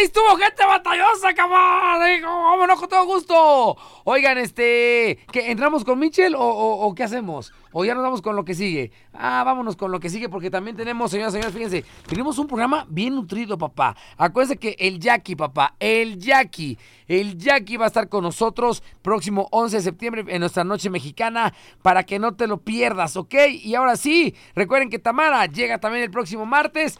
Ahí estuvo gente batallosa, cabrón. Vámonos con todo gusto. Oigan, ¿qué? ¿Entramos con Michel o qué hacemos? ¿O ya nos vamos con lo que sigue? Vámonos con lo que sigue porque también tenemos, señoras y señores, fíjense, tenemos un programa bien nutrido, papá. Acuérdense que el Jackie, papá, el Jackie va a estar con nosotros próximo 11 de septiembre en nuestra noche mexicana para que no te lo pierdas, ¿ok? Y ahora sí, recuerden que Tamara llega también el próximo martes.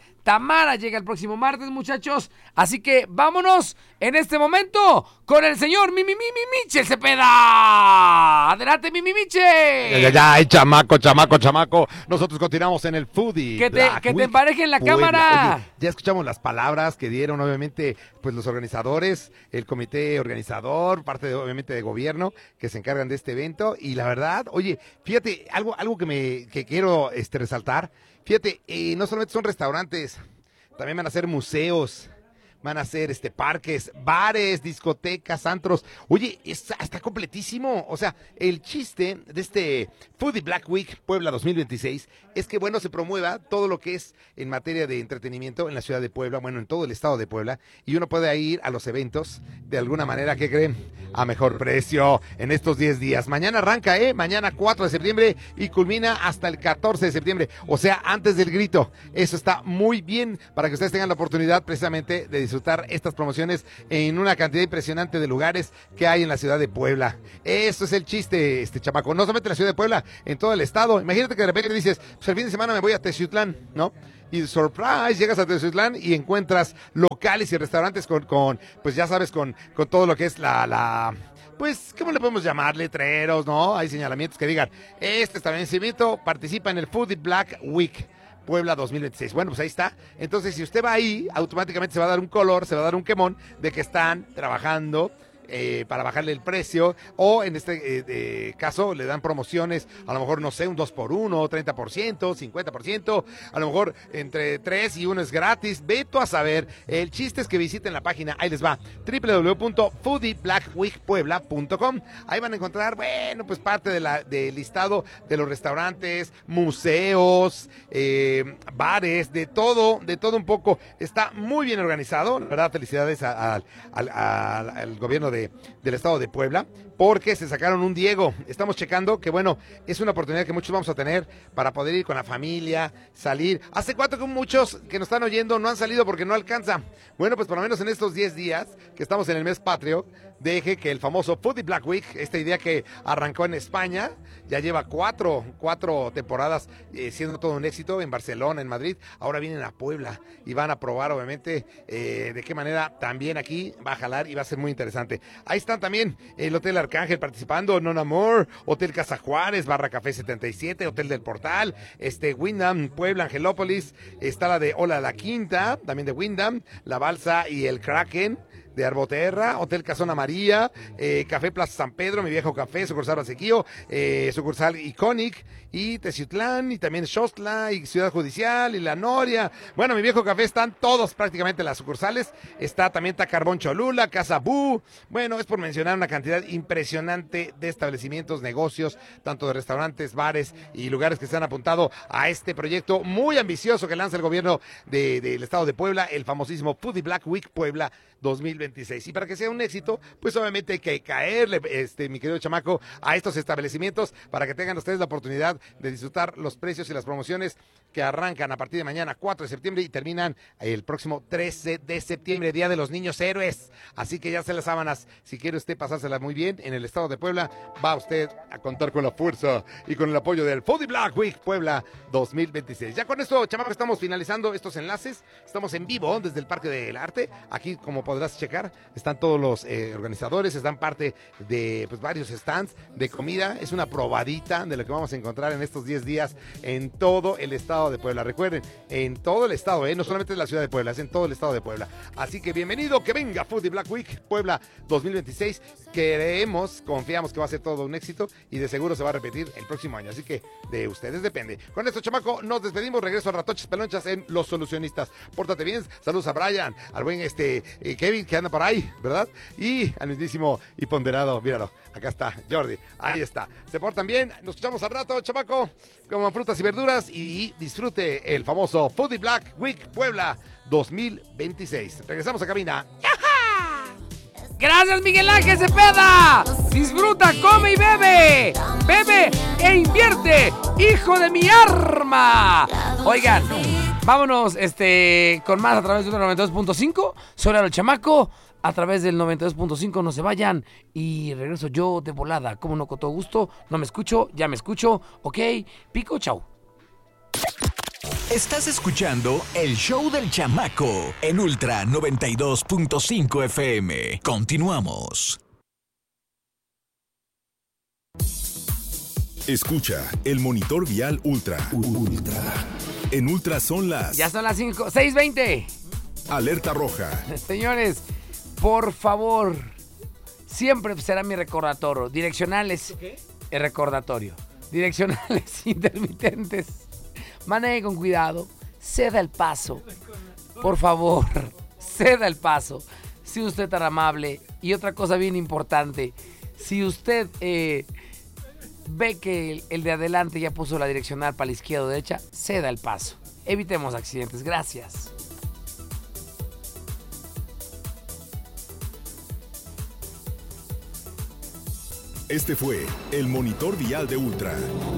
Muchachos. Así que vámonos en este momento con el señor Michel Cepeda. Adelante, Michel. Ya, chamaco. Nosotros continuamos en el Foodie. Que te empareje en la cámara. Oye, ya escuchamos las palabras que dieron, obviamente, pues los organizadores, el comité organizador, obviamente de gobierno, que se encargan de este evento. Y la verdad, oye, fíjate, algo que quiero resaltar. Fíjate, no solamente son restaurantes, también van a ser museos, van a ser parques, bares, discotecas, antros. Oye, está completísimo. O sea, el chiste de este Foodie Black Week Puebla 2026 es que, bueno, se promueva todo lo que es en materia de entretenimiento en la ciudad de Puebla, bueno, en todo el estado de Puebla, y uno puede ir a los eventos de alguna manera, ¿qué creen? A mejor precio en estos 10 días. Mañana arranca, mañana 4 de septiembre y culmina hasta el 14 de septiembre, o sea, antes del grito. Eso está muy bien para que ustedes tengan la oportunidad precisamente de disfrutar estas promociones en una cantidad impresionante de lugares que hay en la ciudad de Puebla. Eso es el chiste, chamaco. No solamente en la ciudad de Puebla, en todo el estado. Imagínate que de repente dices, pues el fin de semana me voy a Teciutlán, ¿no? Y surprise, llegas a Teciutlán y encuentras locales y restaurantes con pues ya sabes, con todo lo que es pues, ¿cómo le podemos llamar? Letreros, ¿no? Hay señalamientos que digan, este establecimiento participa en el Foodie Black Week Puebla 2026. Bueno, pues ahí está. Entonces, si usted va ahí, automáticamente se va a dar un color, se va a dar un quemón de que están trabajando para bajarle el precio, o en este caso le dan promociones, a lo mejor, no sé, un 2x1, 30%, 50%, a lo mejor entre 3 y 1 es gratis. Ve tú a saber. El chiste es que visiten la página, ahí les va, www.foodieblackweekpuebla.com. Ahí van a encontrar, bueno, pues parte del listado de los restaurantes, museos, bares, de todo un poco. Está muy bien organizado, la verdad, felicidades al gobierno del estado de Puebla, porque se sacaron un Diego. Estamos checando que, bueno, es una oportunidad que muchos vamos a tener para poder ir con la familia, salir. ¿Hace cuánto que muchos que nos están oyendo no han salido porque no alcanza? Bueno, pues por lo menos en estos 10 días que estamos en el mes patrio, deje que el famoso Foodie Black Week, esta idea que arrancó en España, ya lleva cuatro temporadas siendo todo un éxito en Barcelona, en Madrid. Ahora vienen a Puebla y van a probar, obviamente, de qué manera también aquí va a jalar y va a ser muy interesante. Ahí están también el Hotel Arcángel participando, Non Amor, Hotel Casa Juárez, Barra Café 77, Hotel del Portal, Wyndham, Puebla, Angelópolis, está la de Hola la Quinta, también de Wyndham, La Balsa y el Kraken de Arboterra, Hotel Casona María, Café Plaza San Pedro, Mi Viejo Café, sucursal Basequillo, sucursal Iconic, y Teciutlán, y también Xostla, y Ciudad Judicial, y La Noria. Bueno, Mi Viejo Café están todos prácticamente las sucursales. Está también Tacarbón Cholula, Casa Bú. Bueno, es por mencionar una cantidad impresionante de establecimientos, negocios, tanto de restaurantes, bares y lugares que se han apuntado a este proyecto muy ambicioso que lanza el gobierno del estado de Puebla, el famosísimo Foodie Black Week Puebla 2026. Y para que sea un éxito, pues obviamente hay que caerle, mi querido chamaco, a estos establecimientos para que tengan ustedes la oportunidad de disfrutar los precios y las promociones que arrancan a partir de mañana 4 de septiembre y terminan el próximo 13 de septiembre, Día de los Niños Héroes. Así que ya se las sábanas, si quiere usted pasársela muy bien en el estado de Puebla, va usted a contar con la fuerza y con el apoyo del Foodie Black Week Puebla 2026. Ya con esto, chamaco, estamos finalizando estos enlaces. Estamos en vivo desde el Parque del Arte. Aquí, como podrás checar, están todos los organizadores, están parte de pues varios stands de comida. Es una probadita de lo que vamos a encontrar en estos 10 días en todo el estado de Puebla. Recuerden, en todo el estado, no solamente en la ciudad de Puebla, es en todo el estado de Puebla. Así que bienvenido, que venga Foodie Black Week Puebla 2026. Confiamos que va a ser todo un éxito y de seguro se va a repetir el próximo año. Así que de ustedes depende. Con esto, chamaco, nos despedimos. Regreso a Ratoches Pelonchas en Los Solucionistas. Pórtate bien. Saludos a Brian, al buen Kevin, que anda por ahí, ¿verdad? Y al mismísimo y ponderado, míralo, acá está, Jordi, ahí está. Se portan bien, nos escuchamos al rato, chamaco, coman frutas y verduras y disfrute el famoso Foodie Black Week Puebla 2026. Regresamos a cabina. Gracias, Miguel Ángel Cepeda. Disfruta, come y bebe. Bebe e invierte, hijo de mi arma. Oigan, vámonos con más a través de 92.5. Soy el chamaco. A través del 92.5, no se vayan. Y regreso yo de volada. Como no, con todo gusto. No me escucho, ya me escucho. Ok, pico, chau. Estás escuchando el show del chamaco en Ultra 92.5 FM. Continuamos. Escucha el monitor vial Ultra. En Ultra son las... Ya son las 6:20. Alerta roja. Señores, por favor, siempre será mi recordatorio. Direccionales, el recordatorio. Direccionales intermitentes. Maneje con cuidado, ceda el paso, por favor, ceda el paso, si usted es tan amable. Y otra cosa bien importante, si usted ve que el de adelante ya puso la direccional para la izquierda o derecha, ceda el paso. Evitemos accidentes, gracias. Este fue el monitor vial de Ultra.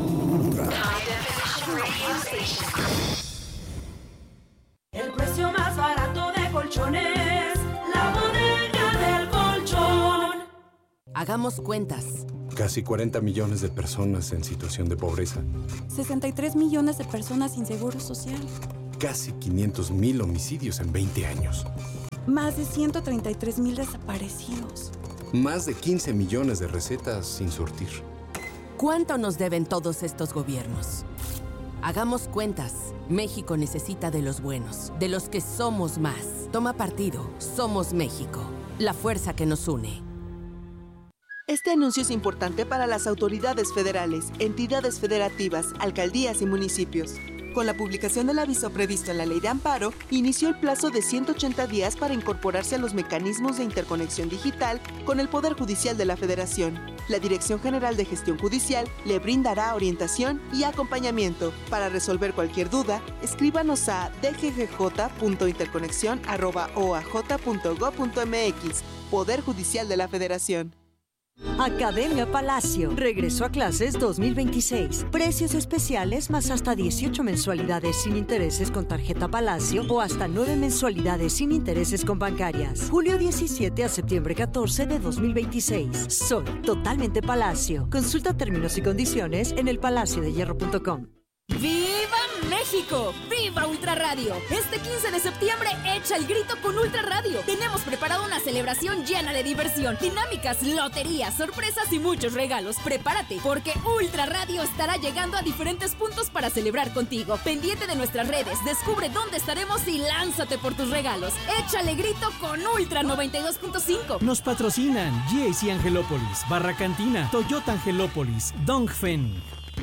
El precio más barato de colchones, la bodega del colchón. Hagamos cuentas. Casi 40 millones de personas en situación de pobreza. 63 millones de personas sin seguro social. Casi 500,000 homicidios en 20 años. Más de 133,000 desaparecidos. Más de 15 millones de recetas sin surtir. ¿Cuánto nos deben todos estos gobiernos? Hagamos cuentas. México necesita de los buenos, de los que somos más. Toma partido. Somos México. La fuerza que nos une. Este anuncio es importante para las autoridades federales, entidades federativas, alcaldías y municipios. Con la publicación del aviso previsto en la Ley de Amparo, inició el plazo de 180 días para incorporarse a los mecanismos de interconexión digital con el Poder Judicial de la Federación. La Dirección General de Gestión Judicial le brindará orientación y acompañamiento. Para resolver cualquier duda, escríbanos a dggj.interconexión@oaj.gov.mx. Poder Judicial de la Federación. Academia Palacio. Regreso a clases 2026. Precios especiales más hasta 18 mensualidades sin intereses con tarjeta Palacio o hasta 9 mensualidades sin intereses con bancarias. Julio 17 a septiembre 14 de 2026. Soy totalmente Palacio. Consulta términos y condiciones en elpalaciodehierro.com. ¡Viva México! ¡Viva Ultra Radio! Este 15 de septiembre echa el grito con Ultra Radio. Tenemos preparado una celebración llena de diversión, dinámicas, loterías, sorpresas y muchos regalos. Prepárate, porque Ultra Radio estará llegando a diferentes puntos para celebrar contigo. Pendiente de nuestras redes, descubre dónde estaremos y lánzate por tus regalos. Échale grito con Ultra 92.5. Nos patrocinan GAC Angelópolis, Barra Cantina, Toyota Angelópolis, Dongfeng.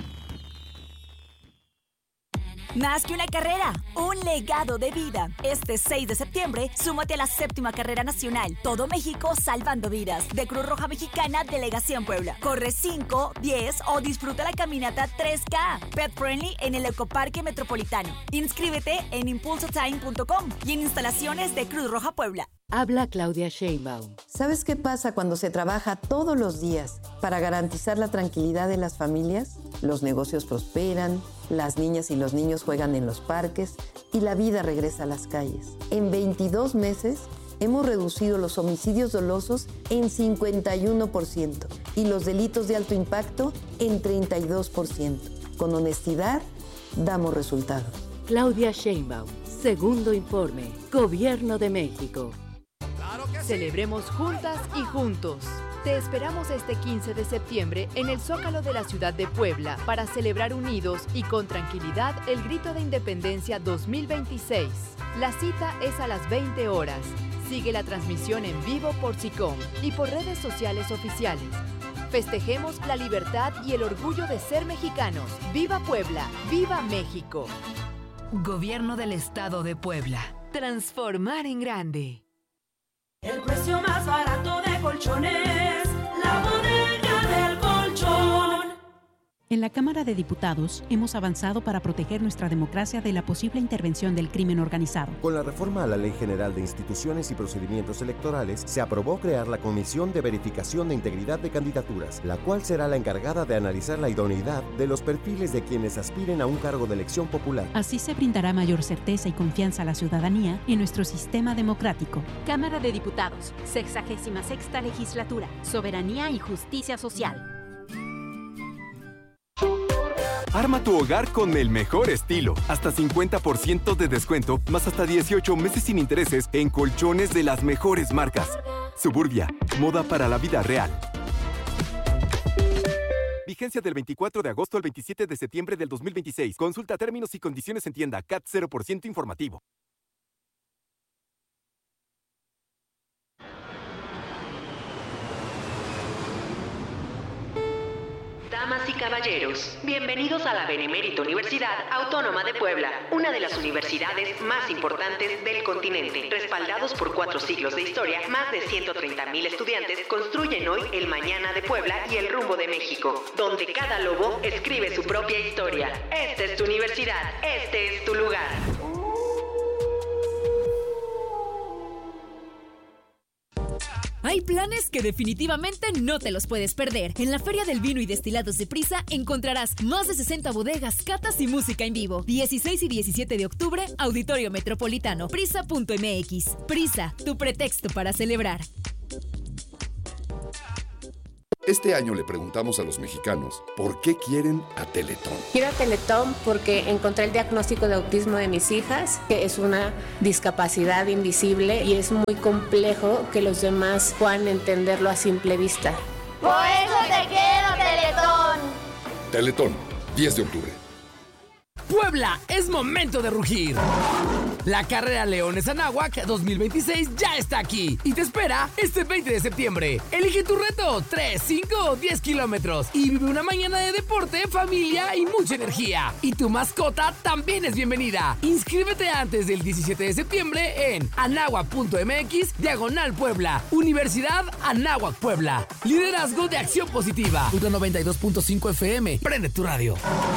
Más que una carrera, un legado de vida. Este 6 de septiembre, súmate a la 7ª carrera nacional Todo México Salvando Vidas de Cruz Roja Mexicana, Delegación Puebla. Corre 5, 10 o disfruta la caminata 3K, Pet Friendly en el Ecoparque Metropolitano. Inscríbete en impulsotime.com y en instalaciones de Cruz Roja Puebla. Habla Claudia Sheinbaum. ¿Sabes qué pasa cuando se trabaja todos los días para garantizar la tranquilidad de las familias? Los negocios prosperan, las niñas y los niños juegan en los parques y la vida regresa a las calles. En 22 meses hemos reducido los homicidios dolosos en 51% y los delitos de alto impacto en 32%. Con honestidad, damos resultados. Claudia Sheinbaum, segundo informe, Gobierno de México. Celebremos juntas y juntos. Te esperamos este 15 de septiembre en el Zócalo de la ciudad de Puebla para celebrar unidos y con tranquilidad el Grito de Independencia 2026. La cita es a las 20 horas. Sigue la transmisión en vivo por SICOM y por redes sociales oficiales. Festejemos la libertad y el orgullo de ser mexicanos. ¡Viva Puebla! ¡Viva México! Gobierno del Estado de Puebla. Transformar en grande. El precio más barato de colchones, la Bodega del Colchón. En la Cámara de Diputados hemos avanzado para proteger nuestra democracia de la posible intervención del crimen organizado. Con la reforma a la Ley General de Instituciones y Procedimientos Electorales, se aprobó crear la Comisión de Verificación de Integridad de Candidaturas, la cual será la encargada de analizar la idoneidad de los perfiles de quienes aspiren a un cargo de elección popular. Así se brindará mayor certeza y confianza a la ciudadanía en nuestro sistema democrático. Cámara de Diputados, 66ª Legislatura, Soberanía y Justicia Social. Arma tu hogar con el mejor estilo. Hasta 50% de descuento, más hasta 18 meses sin intereses en colchones de las mejores marcas. Suburbia, moda para la vida real. Vigencia del 24 de agosto al 27 de septiembre del 2026. Consulta términos y condiciones en tienda. CAT 0% informativo. Damas y caballeros, bienvenidos a la Benemérita Universidad Autónoma de Puebla, una de las universidades más importantes del continente. Respaldados por 4 siglos de historia, más de 130,000 estudiantes construyen hoy el mañana de Puebla y el rumbo de México, donde cada lobo escribe su propia historia. Esta es tu universidad, este es tu lugar. Hay planes que definitivamente no te los puedes perder. En la Feria del Vino y Destilados de Prisa encontrarás más de 60 bodegas, catas y música en vivo. 16 y 17 de octubre, Auditorio Metropolitano, prisa.mx. Prisa, tu pretexto para celebrar. Este año le preguntamos a los mexicanos por qué quieren a Teletón. Quiero a Teletón porque encontré el diagnóstico de autismo de mis hijas, que es una discapacidad invisible y es muy complejo que los demás puedan entenderlo a simple vista. ¡Por eso te quiero, Teletón! Teletón, 10 de octubre. Puebla, es momento de rugir. La carrera Leones Anáhuac 2026 ya está aquí y te espera este 20 de septiembre. Elige tu reto, 3, 5 o 10 kilómetros y vive una mañana de deporte, familia y mucha energía. Y tu mascota también es bienvenida. Inscríbete antes del 17 de septiembre en anáhuac.mx/Puebla. Universidad Anáhuac Puebla. Liderazgo de Acción Positiva. Ultra 92.5 FM. Prende tu radio.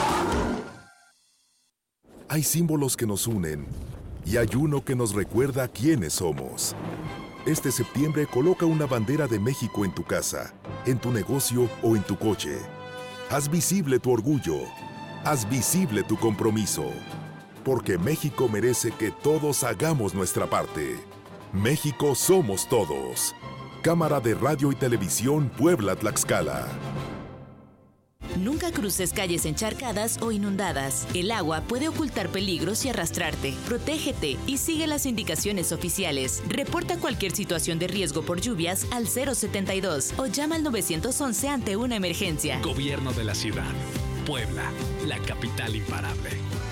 Hay símbolos que nos unen y hay uno que nos recuerda quiénes somos. Este septiembre coloca una bandera de México en tu casa, en tu negocio o en tu coche. Haz visible tu orgullo. Haz visible tu compromiso. Porque México merece que todos hagamos nuestra parte. México somos todos. Cámara de Radio y Televisión Puebla-Tlaxcala. Nunca cruces calles encharcadas o inundadas. El agua puede ocultar peligros y arrastrarte. Protégete y sigue las indicaciones oficiales. Reporta cualquier situación de riesgo por lluvias al 072 o llama al 911 ante una emergencia. Gobierno de la ciudad. Puebla, la capital imparable.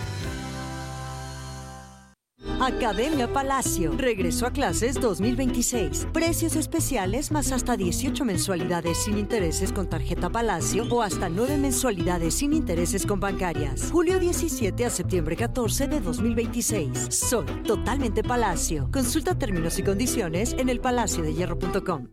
Academia Palacio. Regreso a clases 2026. Precios especiales más hasta 18 mensualidades sin intereses con tarjeta Palacio o hasta 9 mensualidades sin intereses con bancarias. Julio 17 a septiembre 14 de 2026. Soy totalmente Palacio. Consulta términos y condiciones en elpalaciodehierro.com.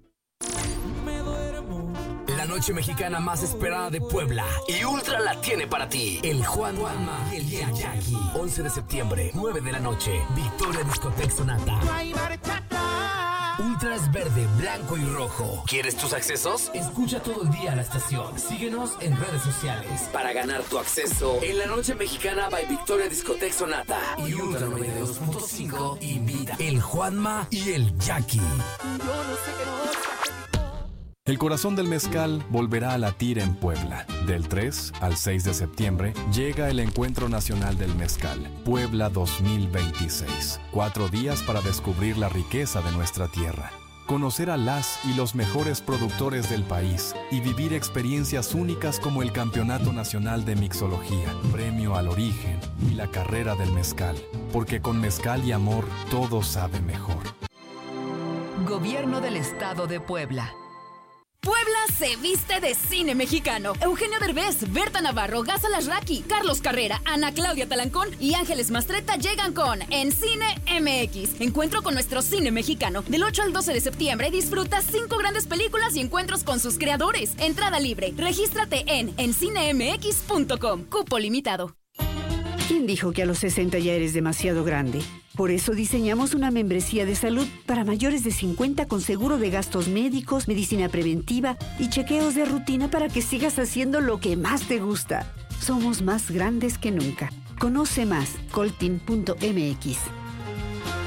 La noche mexicana más esperada de Puebla y Ultra la tiene para ti. El Juanma y el Jackie. 11 de septiembre, 9 de la noche. Victoria Discoteca Sonata. Ultra es verde, blanco y rojo. ¿Quieres tus accesos? Escucha todo el día a la estación. Síguenos en redes sociales para ganar tu acceso en la noche mexicana by Victoria Discoteca Sonata. Y Ultra 92.5 invita el Juanma y el Jackie. Yo no sé qué nos... El corazón del mezcal volverá a latir en Puebla. Del 3 al 6 de septiembre llega el Encuentro Nacional del Mezcal, Puebla 2026. 4 días para descubrir la riqueza de nuestra tierra, conocer a las y los mejores productores del país y vivir experiencias únicas como el Campeonato Nacional de Mixología, Premio al Origen y la Carrera del Mezcal. Porque con mezcal y amor todo sabe mejor. Gobierno del Estado de Puebla. Puebla se viste de cine mexicano. Eugenio Derbez, Berta Navarro, Gaza Lasraki, Carlos Carrera, Ana Claudia Talancón y Ángeles Mastretta llegan con En Cine MX. Encuentro con nuestro cine mexicano. Del 8 al 12 de septiembre disfruta 5 grandes películas y encuentros con sus creadores. Entrada libre. Regístrate en encinemx.com. Cupo limitado. ¿Quién dijo que a los 60 ya eres demasiado grande? Por eso diseñamos una membresía de salud para mayores de 50 con seguro de gastos médicos, medicina preventiva y chequeos de rutina para que sigas haciendo lo que más te gusta. Somos más grandes que nunca. Conoce más, coltin.mx.